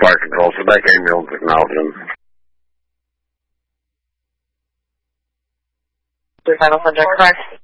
flight control. So back ambulance acknowledging. Final subject, correct.